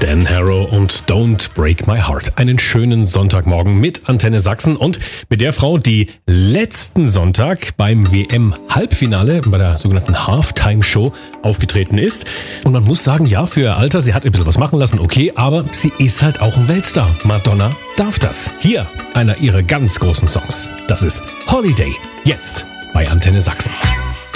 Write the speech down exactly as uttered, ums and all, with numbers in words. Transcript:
Dan Harrow und Don't Break My Heart. Einen schönen Sonntagmorgen mit Antenne Sachsen und mit der Frau, die letzten Sonntag beim W M-Halbfinale bei der sogenannten Halftime-Show aufgetreten ist. Und man muss sagen, ja, für ihr Alter, sie hat ein bisschen was machen lassen, okay, aber sie ist halt auch ein Weltstar. Madonna darf das. Hier einer ihrer ganz großen Songs. Das ist Holiday. Jetzt bei Antenne Sachsen.